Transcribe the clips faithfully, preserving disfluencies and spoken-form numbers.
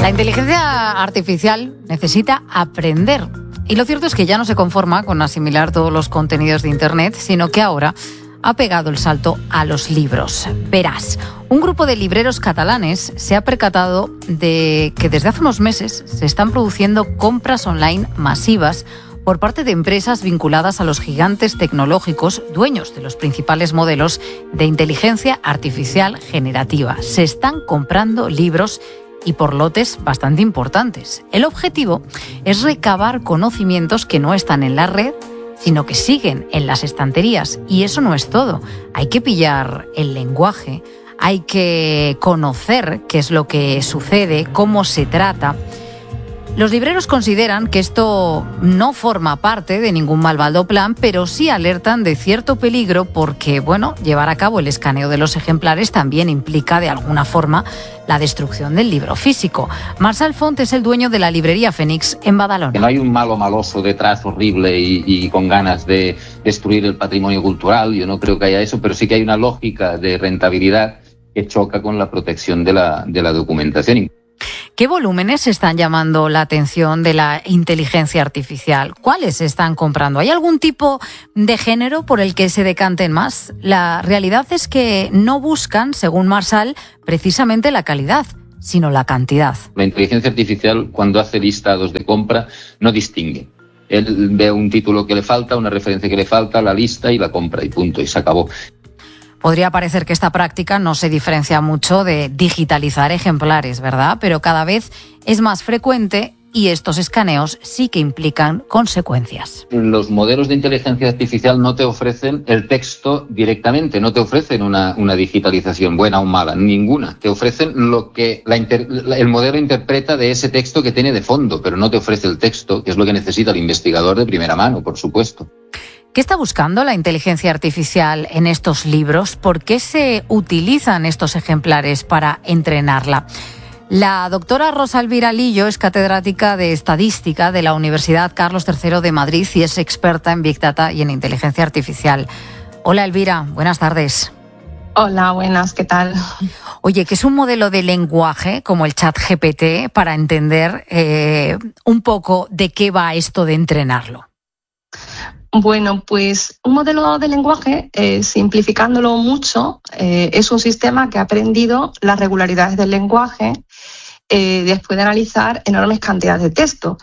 La inteligencia artificial necesita aprender. Y lo cierto es que ya no se conforma con asimilar todos los contenidos de Internet, sino que ahora ha pegado el salto a los libros. Verás, un grupo de libreros catalanes se ha percatado de que desde hace unos meses se están produciendo compras online masivas por parte de empresas vinculadas a los gigantes tecnológicos, dueños de los principales modelos de inteligencia artificial generativa. Se están comprando libros y por lotes bastante importantes. El objetivo es recabar conocimientos que no están en la red, sino que siguen en las estanterías. Y eso no es todo. Hay que pillar el lenguaje, hay que conocer qué es lo que sucede, cómo se trata. Los libreros consideran que esto no forma parte de ningún malvado plan, pero sí alertan de cierto peligro porque, bueno, llevar a cabo el escaneo de los ejemplares también implica de alguna forma la destrucción del libro físico. Marçal Font es el dueño de la librería Fénix en Badalona. Que no hay un malo maloso detrás horrible y, y con ganas de destruir el patrimonio cultural, yo no creo que haya eso, pero sí que hay una lógica de rentabilidad que choca con la protección de la, de la documentación. ¿Qué volúmenes están llamando la atención de la inteligencia artificial? ¿Cuáles se están comprando? ¿Hay algún tipo de género por el que se decanten más? La realidad es que no buscan, según Marçal, precisamente la calidad, sino la cantidad. La inteligencia artificial, cuando hace listados de compra, no distingue. Él ve un título que le falta, una referencia que le falta, la lista y la compra y punto, y se acabó. Podría parecer que esta práctica no se diferencia mucho de digitalizar ejemplares, ¿verdad? Pero cada vez es más frecuente y estos escaneos sí que implican consecuencias. Los modelos de inteligencia artificial no te ofrecen el texto directamente, no te ofrecen una, una digitalización buena o mala, ninguna. Te ofrecen lo que la inter, el modelo interpreta de ese texto que tiene de fondo, pero no te ofrece el texto, que es lo que necesita el investigador de primera mano, por supuesto. ¿Qué está buscando la inteligencia artificial en estos libros? ¿Por qué se utilizan estos ejemplares para entrenarla? La doctora Rosa Elvira Lillo es catedrática de Estadística de la Universidad Carlos tercero de Madrid y es experta en Big Data y en inteligencia artificial. Hola Elvira, buenas tardes. Hola, buenas, ¿qué tal? Oye, ¿qué es un modelo de lenguaje como el ChatGPT para entender eh, un poco de qué va esto de entrenarlo? Bueno, pues un modelo de lenguaje, eh, simplificándolo mucho, eh, es un sistema que ha aprendido las regularidades del lenguaje eh, después de analizar enormes cantidades de texto.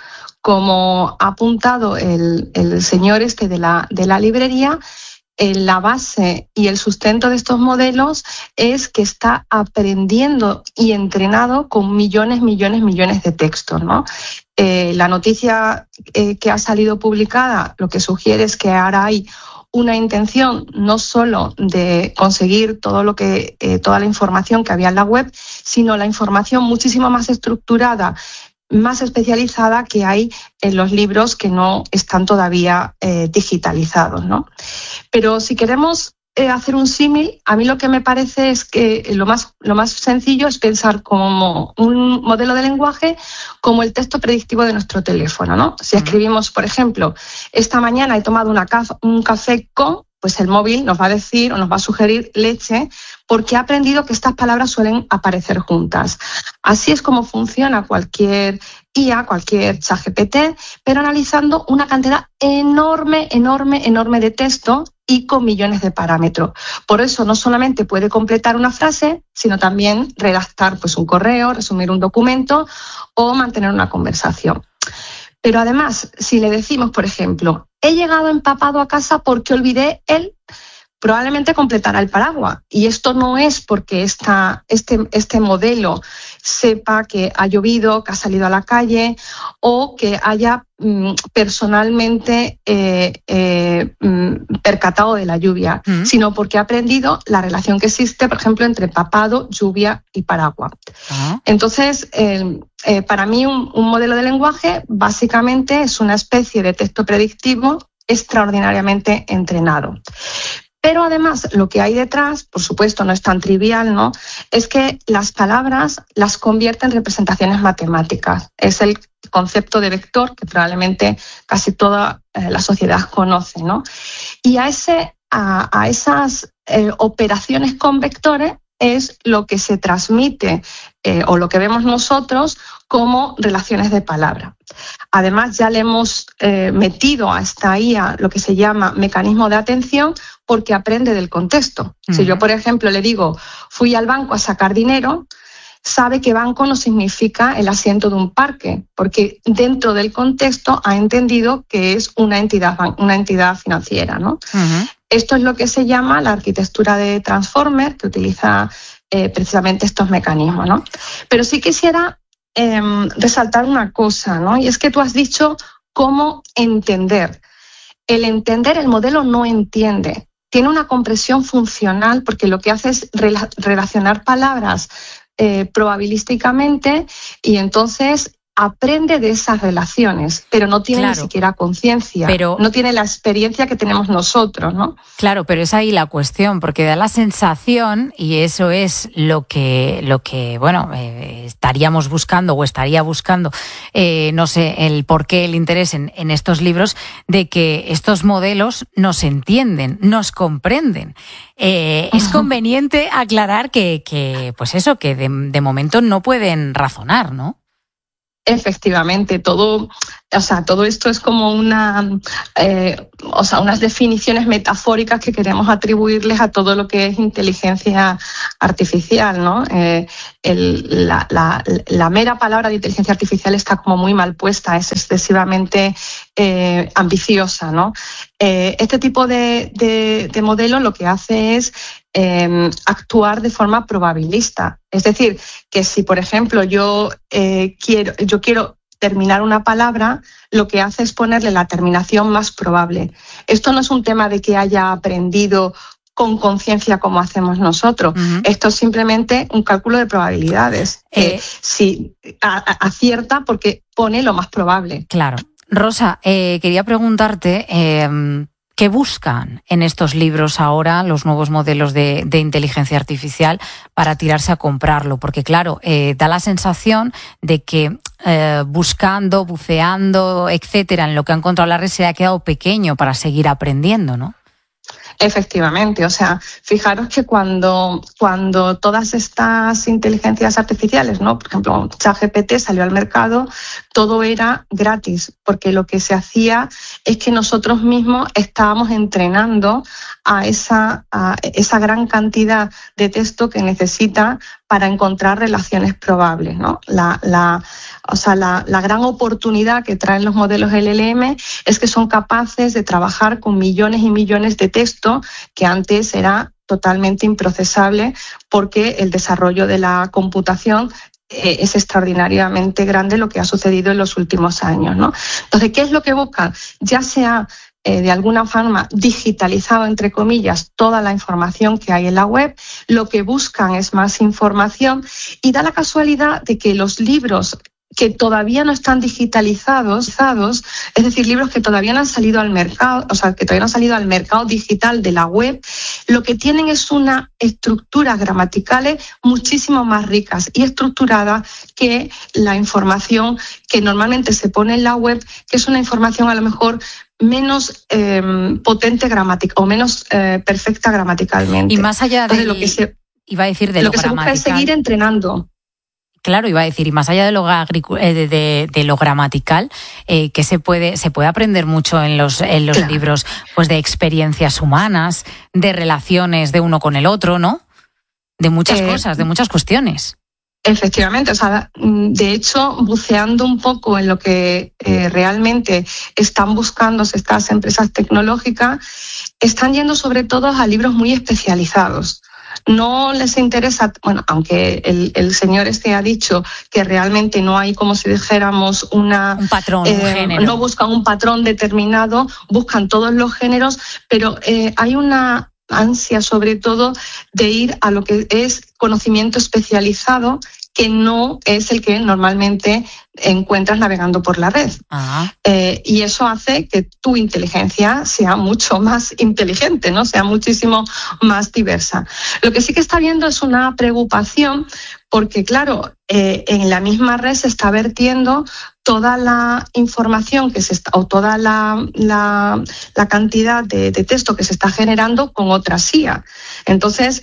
Como ha apuntado el, el señor este de la, de la librería, eh, la base y el sustento de estos modelos es que está aprendiendo y entrenado con millones, millones, millones de textos, ¿no? Eh, la noticia eh, que ha salido publicada lo que sugiere es que ahora hay una intención no solo de conseguir todo lo que, eh, toda la información que había en la web, sino la información muchísimo más estructurada, más especializada que hay en los libros que no están todavía eh, digitalizados, ¿no? Pero si queremos eh, hacer un símil, a mí lo que me parece es que lo más, lo más sencillo es pensar como un modelo de lenguaje como el texto predictivo de nuestro teléfono, ¿no? Si escribimos, por ejemplo, esta mañana he tomado una caf- un café con, pues el móvil nos va a decir o nos va a sugerir leche porque ha aprendido que estas palabras suelen aparecer juntas. Así es como funciona cualquier I A, cualquier ChatGPT, pero analizando una cantidad enorme, enorme, enorme de texto y con millones de parámetros. Por eso no solamente puede completar una frase, sino también redactar pues, un correo, resumir un documento o mantener una conversación. Pero además, si le decimos, por ejemplo, he llegado empapado a casa porque olvidé el, probablemente completará el paraguas. Y esto no es porque esta, este, este modelo sepa que ha llovido, que ha salido a la calle o que haya mm, personalmente eh, eh, mm, percatado de la lluvia, mm. sino porque ha aprendido la relación que existe, por ejemplo, entre empapado, lluvia y paraguas. Uh-huh. Entonces, eh, eh, para mí un, un modelo de lenguaje básicamente es una especie de texto predictivo extraordinariamente entrenado. Pero además lo que hay detrás, por supuesto no es tan trivial, ¿no? Es que las palabras las convierte en representaciones matemáticas. Es el concepto de vector que probablemente casi toda eh, la sociedad conoce, ¿no? Y a, ese, a, a esas eh, operaciones con vectores es lo que se transmite eh, o lo que vemos nosotros como relaciones de palabra. Además, ya le hemos eh, metido a esta I A lo que se llama mecanismo de atención, porque aprende del contexto. Uh-huh. Si yo, por ejemplo, le digo, fui al banco a sacar dinero, sabe que banco no significa el asiento de un parque, porque dentro del contexto ha entendido que es una entidad, una entidad financiera, ¿no? Uh-huh. Esto es lo que se llama la arquitectura de Transformer, que utiliza eh, precisamente estos mecanismos, ¿no? Pero sí quisiera eh, resaltar una cosa, ¿no? Y es que tú has dicho cómo entender. El entender, el modelo no entiende. Tiene una compresión funcional porque lo que hace es rela- relacionar palabras Eh, probabilísticamente, y entonces aprende de esas relaciones, pero no tiene claro, ni siquiera conciencia, no tiene la experiencia que tenemos nosotros, ¿no? Claro, pero es ahí la cuestión, porque da la sensación, y eso es lo que, lo que bueno, eh, estaríamos buscando o estaría buscando, eh, no sé, el por qué el interés en, en estos libros, de que estos modelos nos entienden, nos comprenden. Eh, es conveniente aclarar que, que pues eso, que de, de momento no pueden razonar, ¿no? Efectivamente, todo, o sea, todo esto es como una, eh, o sea, unas definiciones metafóricas que queremos atribuirles a todo lo que es inteligencia artificial, ¿no? Eh, el, la, la, la mera palabra de inteligencia artificial está como muy mal puesta, es excesivamente eh, ambiciosa, ¿no? Eh, este tipo de, de, de modelo lo que hace es Eh, actuar de forma probabilista. Es decir, que si, por ejemplo, yo eh, quiero, yo quiero terminar una palabra, lo que hace es ponerle la terminación más probable. Esto no es un tema de que haya aprendido con conciencia como hacemos nosotros. Uh-huh. Esto es simplemente un cálculo de probabilidades. Eh, eh, si a, a, acierta porque pone lo más probable. Claro. Rosa, eh, quería preguntarte... Eh, ¿qué buscan en estos libros ahora los nuevos modelos de, de inteligencia artificial para tirarse a comprarlo? Porque, claro, eh, da la sensación de que eh, buscando, buceando, etcétera, en lo que ha encontrado la red se ha quedado pequeño para seguir aprendiendo, ¿no? Efectivamente, o sea, fijaros que cuando, cuando todas estas inteligencias artificiales, ¿no? Por ejemplo, ChatGPT salió al mercado, todo era gratis, porque lo que se hacía es que nosotros mismos estábamos entrenando a esa, a esa gran cantidad de texto que necesita para encontrar relaciones probables, ¿no? La, la, o sea, la, la gran oportunidad que traen los modelos L L M es que son capaces de trabajar con millones y millones de texto que antes era totalmente improcesable porque el desarrollo de la computación eh, es extraordinariamente grande, lo que ha sucedido en los últimos años, ¿no? Entonces, ¿qué es lo que buscan? Ya sea Eh, de alguna forma digitalizado, entre comillas, toda la información que hay en la web, lo que buscan es más información, y da la casualidad de que los libros que todavía no están digitalizados, es decir, libros que todavía no han salido al mercado, o sea, que todavía no han salido al mercado digital de la web, lo que tienen es una estructuras gramaticales muchísimo más ricas y estructuradas que la información que normalmente se pone en la web, que es una información a lo mejor menos eh, potente gramática o menos eh, perfecta gramaticalmente. Y más allá de, Entonces, lo que se, iba a decir de lo, lo que gramatical, se busca es seguir entrenando. Claro, iba a decir, y más allá de lo, de, de, de lo gramatical, eh, que se puede, se puede aprender mucho en los, en los claro. libros, pues de experiencias humanas, de relaciones de uno con el otro, ¿no? De muchas eh, cosas, de muchas cuestiones. Efectivamente, o sea, de hecho, buceando un poco en lo que eh, realmente están buscando estas empresas tecnológicas, están yendo sobre todo a libros muy especializados. No les interesa, bueno, aunque el, el señor este ha dicho que realmente no hay, como si dijéramos, una... Un patrón, eh, un género. No buscan un patrón determinado, buscan todos los géneros, pero eh, hay una ansia sobre todo de ir a lo que es conocimiento especializado, que no es el que normalmente encuentras navegando por la red. Eh, y eso hace que tu inteligencia sea mucho más inteligente, ¿no? Sea muchísimo más diversa. Lo que sí que está habiendo es una preocupación porque, claro, eh, en la misma red se está vertiendo toda la información que se está, o toda la, la, la cantidad de, de texto que se está generando con otras I A. Entonces,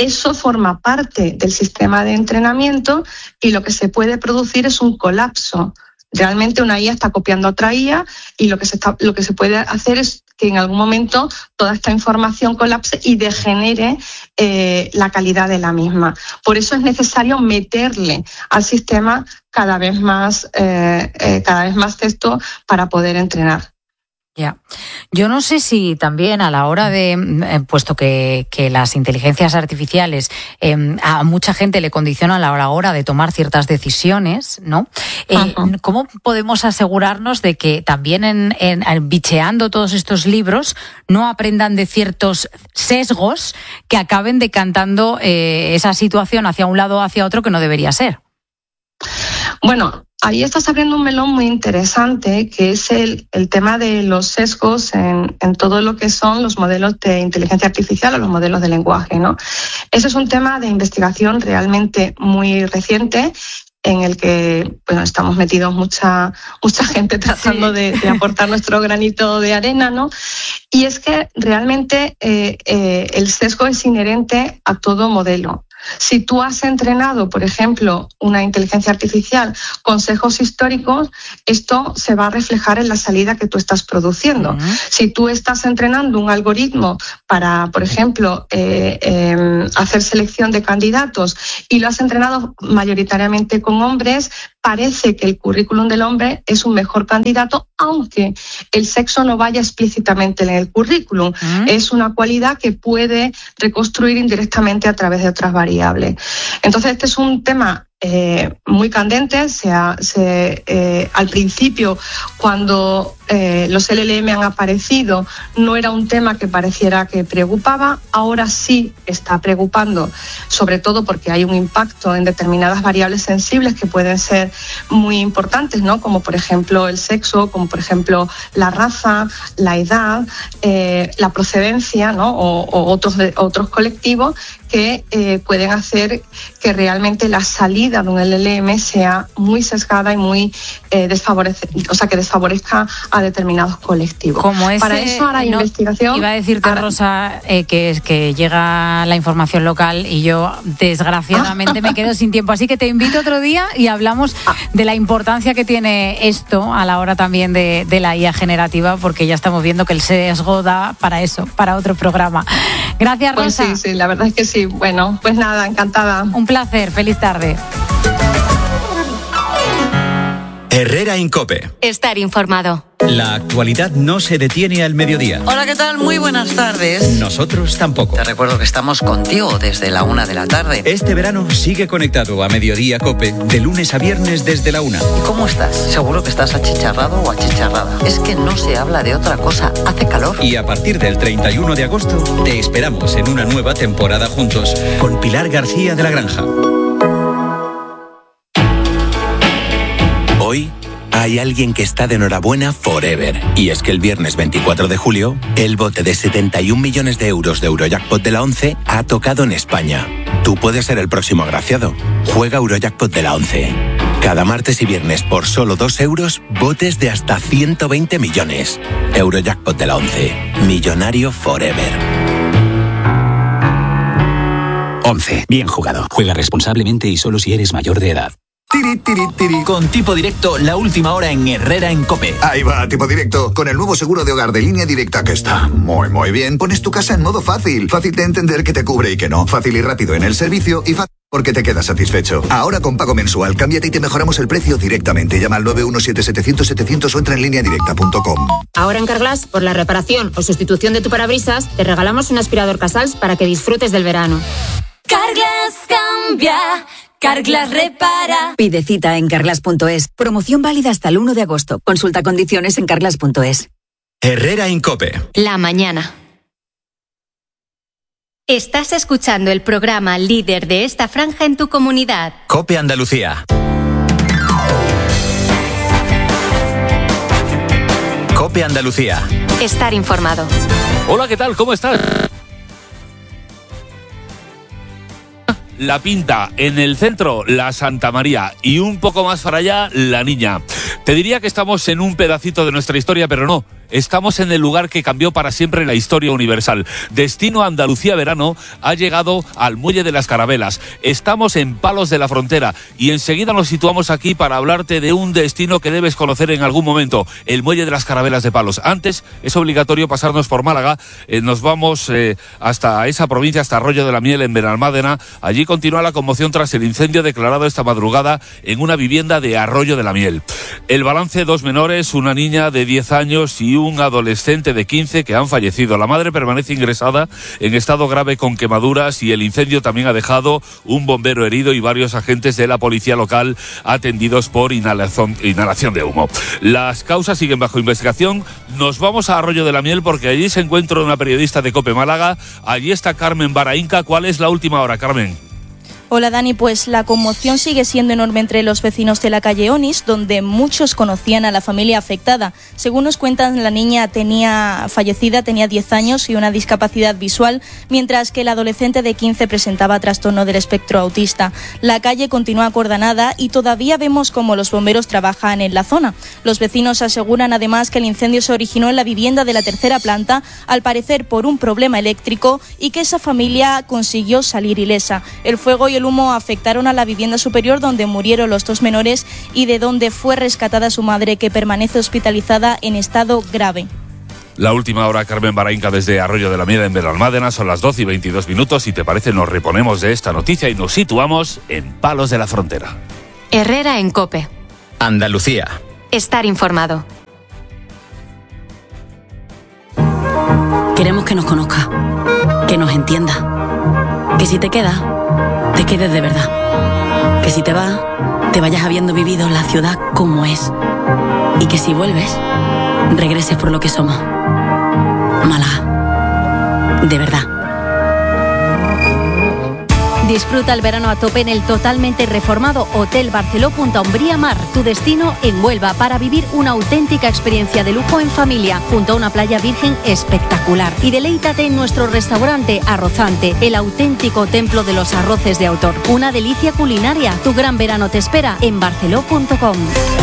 eso forma parte del sistema de entrenamiento y lo que se puede producir es un colapso. Realmente una I A está copiando a otra I A y lo que se está, lo que se puede hacer es que en algún momento toda esta información colapse y degenere eh, la calidad de la misma. Por eso es necesario meterle al sistema cada vez más, eh, eh, cada vez más texto para poder entrenar. Ya. Yo no sé si también a la hora de, eh, puesto que, que las inteligencias artificiales eh, a mucha gente le condicionan a la hora de tomar ciertas decisiones, ¿no? Eh, ¿Cómo podemos asegurarnos de que también en, en, en bicheando todos estos libros no aprendan de ciertos sesgos que acaben decantando eh, esa situación hacia un lado o hacia otro que no debería ser? Bueno, ahí estás abriendo un melón muy interesante, que es el, el tema de los sesgos en, en todo lo que son los modelos de inteligencia artificial o los modelos de lenguaje, ¿no? Ese es un tema de investigación realmente muy reciente, en el que bueno, estamos metidos mucha, mucha gente tratando sí. de, de aportar nuestro granito de arena, ¿no? Y es que realmente eh, eh, el sesgo es inherente a todo modelo. Si tú has entrenado, por ejemplo, una inteligencia artificial con sesgos históricos, esto se va a reflejar en la salida que tú estás produciendo. Uh-huh. Si tú estás entrenando un algoritmo para, por ejemplo, eh, eh, hacer selección de candidatos y lo has entrenado mayoritariamente con hombres, parece que el currículum del hombre es un mejor candidato, aunque el sexo no vaya explícitamente en el currículum. Uh-huh. Es una cualidad que puede reconstruir indirectamente a través de otras variables. Entonces, este es un tema eh, muy candente. Se ha, se, eh, al principio, cuando eh, los L L M han aparecido, no era un tema que pareciera que preocupaba. Ahora sí está preocupando, sobre todo porque hay un impacto en determinadas variables sensibles que pueden ser muy importantes, ¿no? Como por ejemplo el sexo, como por ejemplo la raza, la edad, eh, la procedencia, ¿no? o, o otros, de, otros colectivos que eh, pueden hacer que realmente la salida de un L L M sea muy sesgada y muy eh, desfavorece, o sea, que desfavorezca a determinados colectivos. Como ese, Para eso ahora hay no, investigación. Iba a decirte, ahora, Rosa, eh, que, que llega la información local y yo desgraciadamente ah. me quedo sin tiempo. Así que te invito otro día y hablamos ah. de la importancia que tiene esto a la hora también de, de la I A generativa, porque ya estamos viendo que el sesgo da para eso, para otro programa. Gracias, Rosa. Pues sí, sí, la verdad es que sí. Bueno, pues nada, encantada. Un placer, feliz tarde. Herrera Incope. Estar informado. La actualidad no se detiene al mediodía. Hola, ¿qué tal? Muy buenas tardes. Nosotros tampoco. Te recuerdo que estamos contigo desde la una de la tarde. Este verano sigue conectado a Mediodía Cope de lunes a viernes desde la una. ¿Y cómo estás? Seguro que estás achicharrado o achicharrada. Es que no se habla de otra cosa. Hace calor. Y a partir del treinta y uno de agosto te esperamos en una nueva temporada juntos con Pilar García de la Granja. Hoy hay alguien que está de enhorabuena forever. Y es que el viernes veinticuatro de julio, el bote de setenta y un millones de euros de Eurojackpot de la ONCE ha tocado en España. Tú puedes ser el próximo agraciado. Juega Eurojackpot de la ONCE. Cada martes y viernes por solo dos euros, botes de hasta ciento veinte millones. Eurojackpot de la ONCE. Millonario forever. ONCE. Bien jugado. Juega responsablemente y solo si eres mayor de edad. Tiri, tiri, tiri. Con Tipo Directo, la última hora en Herrera en COPE. Ahí va, Tipo Directo. Con el nuevo seguro de hogar de Línea Directa, que está muy, muy bien. Pones tu casa en modo fácil. Fácil de entender que te cubre y que no. Fácil y rápido en el servicio y fácil porque te quedas satisfecho. Ahora con pago mensual, cámbiate y te mejoramos el precio directamente. Llama al nueve uno siete setecientos setecientos o entra en línea directa punto com. Ahora en Carglass, por la reparación o sustitución de tu parabrisas, te regalamos un aspirador Casals para que disfrutes del verano. Carglass cambia. Carglass repara. Pide cita en carglass punto es. Promoción válida hasta el uno de agosto. Consulta condiciones en carglass punto es. Herrera Incope. La mañana. Estás escuchando el programa líder de esta franja en tu comunidad. COPE Andalucía. COPE Andalucía. Estar informado. Hola, ¿qué tal? ¿Cómo estás? La Pinta, en el centro, la Santa María y un poco más para allá, la Niña. Te diría que estamos en un pedacito de nuestra historia, pero no. Estamos en el lugar que cambió para siempre la historia universal. Destino Andalucía Verano ha llegado al Muelle de las Carabelas. Estamos en Palos de la Frontera y enseguida nos situamos aquí para hablarte de un destino que debes conocer en algún momento, el Muelle de las Carabelas de Palos. Antes es obligatorio pasarnos por Málaga. Eh, nos vamos eh, hasta esa provincia, hasta Arroyo de la Miel, en Benalmádena. Allí continúa la conmoción tras el incendio declarado esta madrugada en una vivienda de Arroyo de la Miel. El balance: dos menores, una niña de diez años y un adolescente de quince que han fallecido. La madre permanece ingresada en estado grave con quemaduras y el incendio también ha dejado un bombero herido y varios agentes de la policía local atendidos por inhalación, inhalación de humo. Las causas siguen bajo investigación. Nos vamos a Arroyo de la Miel porque allí se encuentra una periodista de COPE Málaga. Allí está Carmen Baraínca. ¿Cuál es la última hora, Carmen? Hola Dani, pues la conmoción sigue siendo enorme entre los vecinos de la calle Onís, donde muchos conocían a la familia afectada. Según nos cuentan, la niña tenía fallecida tenía diez años y una discapacidad visual, mientras que el adolescente de quince presentaba trastorno del espectro autista. La calle continúa acordonada y todavía vemos cómo los bomberos trabajan en la zona. Los vecinos aseguran además que el incendio se originó en la vivienda de la tercera planta, al parecer por un problema eléctrico, y que esa familia consiguió salir ilesa. El fuego y el humo afectaron a la vivienda superior, donde murieron los dos menores y de donde fue rescatada su madre, que permanece hospitalizada en estado grave. La última hora, Carmen Baraínca, desde Arroyo de la Miel, en Benalmádena. Son las doce y veintidós minutos. Si te parece, nos reponemos de esta noticia y nos situamos en Palos de la Frontera. Herrera en COPE. Andalucía. Estar informado. Queremos que nos conozca, que nos entienda, que si te quedas, te quedes de verdad. Que si te vas, te vayas habiendo vivido la ciudad como es. Y que si vuelves, regreses por lo que somos. Málaga. De verdad. Disfruta el verano a tope en el totalmente reformado Hotel Barceló Punta Umbría Mar, tu destino en Huelva, para vivir una auténtica experiencia de lujo en familia, junto a una playa virgen espectacular. Y deleítate en nuestro restaurante Arrozante, el auténtico templo de los arroces de autor. Una delicia culinaria. Tu gran verano te espera en barceló punto com.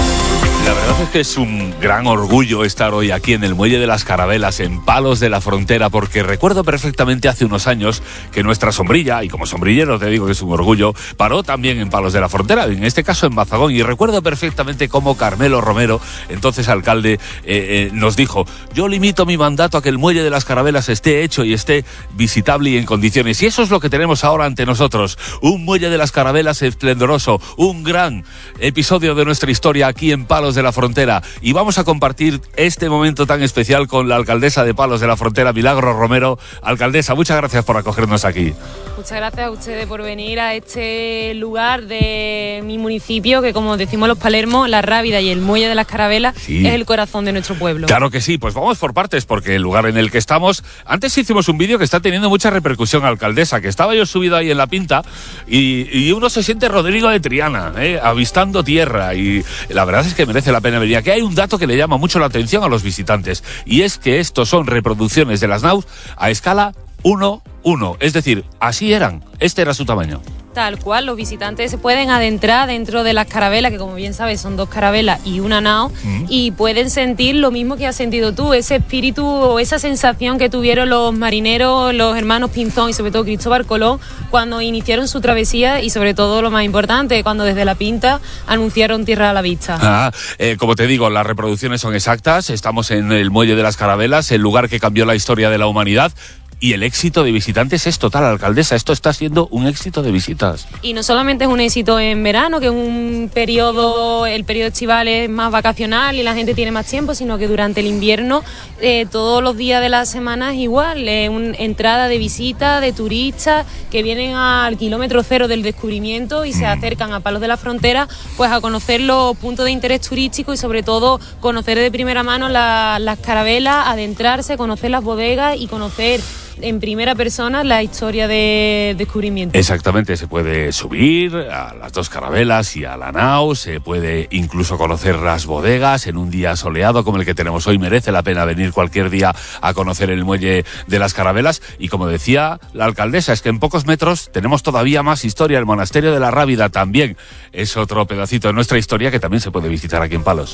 La verdad es que es un gran orgullo estar hoy aquí en el Muelle de las Carabelas, en Palos de la Frontera, porque recuerdo perfectamente hace unos años que nuestra sombrilla, y como sombrillero te digo que es un orgullo, paró también en Palos de la Frontera, en este caso en Mazagón, y recuerdo perfectamente cómo Carmelo Romero, entonces alcalde, eh, eh, nos dijo: yo limito mi mandato a que el Muelle de las Carabelas esté hecho y esté visitable y en condiciones, y eso es lo que tenemos ahora ante nosotros, un Muelle de las Carabelas esplendoroso, un gran episodio de nuestra historia aquí en Palos de la Frontera, y vamos a compartir este momento tan especial con la alcaldesa de Palos de la Frontera, Milagros Romero. Alcaldesa, muchas gracias por acogernos aquí. Muchas gracias a ustedes por venir a este lugar de mi municipio, que como decimos los palermos, La Rábida y el Muelle de las Carabelas, sí, es el corazón de nuestro pueblo. Claro que sí, pues vamos por partes, porque el lugar en el que estamos, antes hicimos un vídeo que está teniendo mucha repercusión, alcaldesa, que estaba yo subido ahí en la Pinta y, y uno se siente Rodrigo de Triana, ¿eh? avistando tierra, y la verdad es que merece la pena venir. Aquí hay un dato que le llama mucho la atención a los visitantes, y es que estos son reproducciones de las naus a escala uno uno, es decir, así eran, este era su tamaño. Tal cual, los visitantes se pueden adentrar dentro de las carabelas, que como bien sabes son dos carabelas y una nao, mm. y pueden sentir lo mismo que has sentido tú, ese espíritu o esa sensación que tuvieron los marineros, los hermanos Pinzón y sobre todo Cristóbal Colón cuando iniciaron su travesía, y sobre todo lo más importante, cuando desde la Pinta anunciaron tierra a la vista. Ah, eh, como te digo, las reproducciones son exactas, estamos en el Muelle de las Carabelas, el lugar que cambió la historia de la humanidad. Y el éxito de visitantes es total, alcaldesa. Esto está siendo un éxito de visitas. Y no solamente es un éxito en verano, que es un periodo, el periodo estival es más vacacional y la gente tiene más tiempo, sino que durante el invierno, eh, todos los días de la semana es igual. Es una entrada de visitas, de turistas que vienen al kilómetro cero del descubrimiento y mm. se acercan a Palos de la Frontera, pues a conocer los puntos de interés turístico y sobre todo conocer de primera mano la, las carabelas, adentrarse, conocer las bodegas y conocer en primera persona la historia de descubrimiento. Exactamente, se puede subir a las dos carabelas y a la nao, se puede incluso conocer las bodegas en un día soleado como el que tenemos hoy. Merece la pena venir cualquier día a conocer el Muelle de las Carabelas, y como decía la alcaldesa, es que en pocos metros tenemos todavía más historia. El monasterio de la Rábida también es otro pedacito de nuestra historia que también se puede visitar aquí en Palos.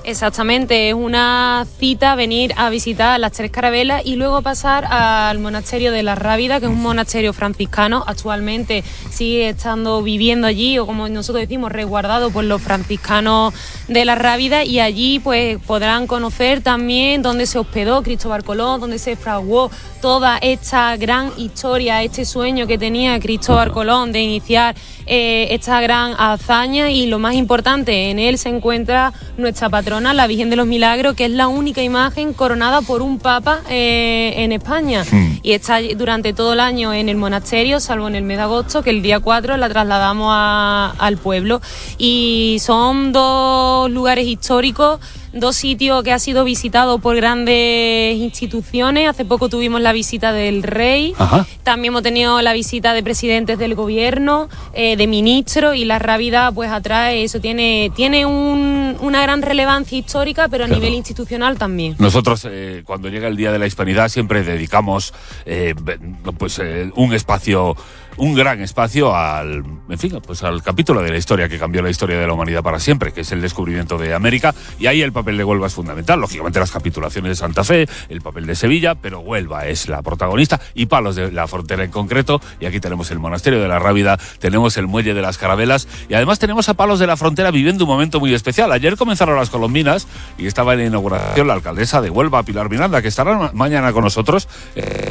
Exactamente, es una cita venir a visitar las Tres Carabelas y luego pasar al monasterio de la Rábida, que es un monasterio franciscano. Actualmente sigue estando viviendo allí, o como nosotros decimos, resguardado por los franciscanos de la Rábida, y allí pues podrán conocer también dónde se hospedó Cristóbal Colón, dónde se fraguó toda esta gran historia, este sueño que tenía Cristóbal Colón de iniciar eh, esta gran hazaña. Y lo más importante, en él se encuentra nuestra patrona, la Virgen de los Milagros, que es la única imagen coronada por un papa eh, en España. Mm. Y está durante todo el año en el monasterio, salvo en el mes de agosto, que el día cuatro la trasladamos a, al pueblo. Y son dos lugares históricos, dos sitios que ha sido visitado por grandes instituciones. Hace poco tuvimos la visita del rey. Ajá. También hemos tenido la visita de presidentes del gobierno, eh, de ministros, y la Rábida pues atrae eso, tiene, tiene un, una gran relevancia histórica, pero a claro. nivel institucional también. Nosotros eh, cuando llega el Día de la Hispanidad siempre dedicamos eh, pues eh, un espacio un gran espacio al, en fin, pues al capítulo de la historia que cambió la historia de la humanidad para siempre, que es el descubrimiento de América, y ahí el papel de Huelva es fundamental. Lógicamente las capitulaciones de Santa Fe, el papel de Sevilla, pero Huelva es la protagonista, y Palos de la Frontera en concreto, y aquí tenemos el monasterio de la Rábida, tenemos el muelle de las Carabelas, y además tenemos a Palos de la Frontera viviendo un momento muy especial. Ayer comenzaron las colombinas y estaba en la inauguración la alcaldesa de Huelva, Pilar Miranda, que estará mañana con nosotros, eh,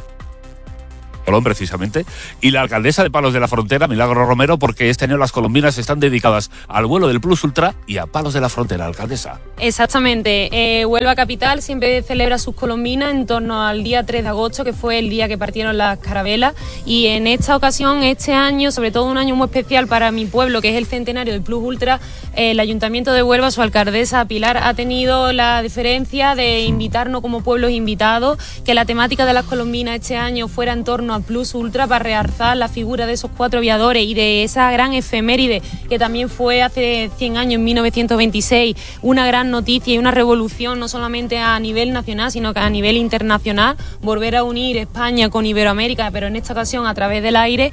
Colón precisamente, y la alcaldesa de Palos de la Frontera, Milagro Romero, porque este año las colombinas están dedicadas al vuelo del Plus Ultra y a Palos de la Frontera, alcaldesa. Exactamente, eh, Huelva Capital siempre celebra sus colombinas en torno al día tres de agosto, que fue el día que partieron las carabelas, y en esta ocasión, este año, sobre todo un año muy especial para mi pueblo, que es el centenario del Plus Ultra, eh, el Ayuntamiento de Huelva, su alcaldesa Pilar, ha tenido la diferencia de invitarnos como pueblos invitados, que la temática de las colombinas este año fuera en torno Plus Ultra, para realzar la figura de esos cuatro aviadores y de esa gran efeméride que también fue hace cien años, en mil novecientos veintiséis, una gran noticia y una revolución no solamente a nivel nacional, sino que a nivel internacional, volver a unir España con Iberoamérica, pero en esta ocasión a través del aire.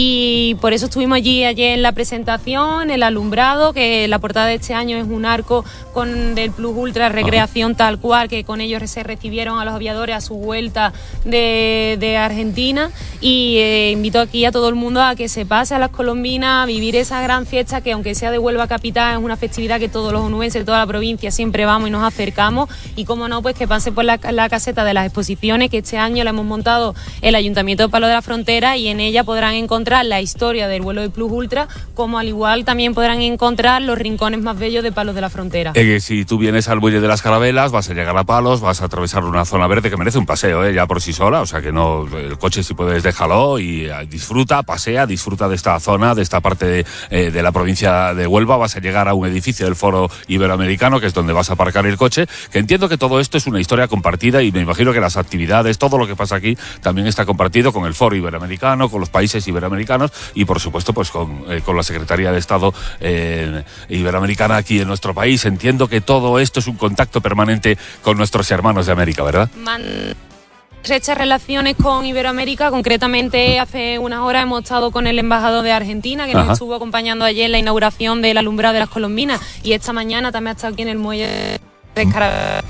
Y por eso estuvimos allí ayer en la presentación, el alumbrado, que la portada de este año es un arco con del Plus Ultra recreación tal cual, que con ellos se recibieron a los aviadores a su vuelta de, de Argentina. Y eh, invito aquí a todo el mundo a que se pase a las colombinas a vivir esa gran fiesta, que aunque sea de Huelva Capital, es una festividad que todos los onubenses de toda la provincia siempre vamos y nos acercamos. Y como no, pues que pase por la, la caseta de las exposiciones, que este año la hemos montado el Ayuntamiento de Palos de la Frontera, y en ella podrán encontrar la historia del vuelo de Plus Ultra, como al igual también podrán encontrar los rincones más bellos de Palos de la Frontera. Eh, si tú vienes al muelle de las Carabelas, vas a llegar a Palos, vas a atravesar una zona verde que merece un paseo, eh, ya por sí sola, o sea que no, el coche si puedes déjalo y eh, disfruta, pasea, disfruta de esta zona, de esta parte de, eh, de la provincia de Huelva. Vas a llegar a un edificio del Foro Iberoamericano, que es donde vas a aparcar el coche, que entiendo que todo esto es una historia compartida, y me imagino que las actividades, todo lo que pasa aquí también está compartido con el Foro Iberoamericano, con los países iberoamericanos y por supuesto pues con, eh, con la Secretaría de Estado eh, Iberoamericana aquí en nuestro país. Entiendo que todo esto es un contacto permanente con nuestros hermanos de América, ¿verdad? Man... Estrechas relaciones con Iberoamérica. Concretamente, hace unas horas hemos estado con el embajador de Argentina, que Ajá. nos estuvo acompañando ayer en la inauguración del alumbrado de las colombinas, y esta mañana también ha estado aquí en el muelle de Carabelas.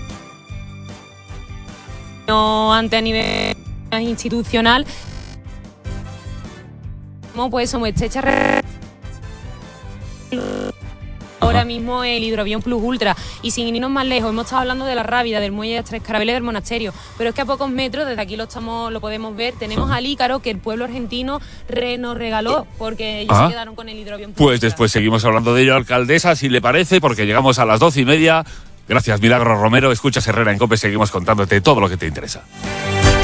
No, ante a nivel institucional, pues somos estrechas relaciones. Ahora mismo el hidroavión Plus Ultra, y sin irnos más lejos, hemos estado hablando de la Rábida, del muelle de las Tres Carabelas y del monasterio, pero es que a pocos metros, desde aquí lo estamos, lo podemos ver, tenemos al Ícaro, que el pueblo argentino re, nos regaló, porque ellos ah. se quedaron con el hidroavión Plus Pues Ultra. Después seguimos hablando de ello, alcaldesa, si le parece, porque llegamos a las doce y media. Gracias, Milagro Romero. Escuchas Herrera en COPE, seguimos contándote todo lo que te interesa.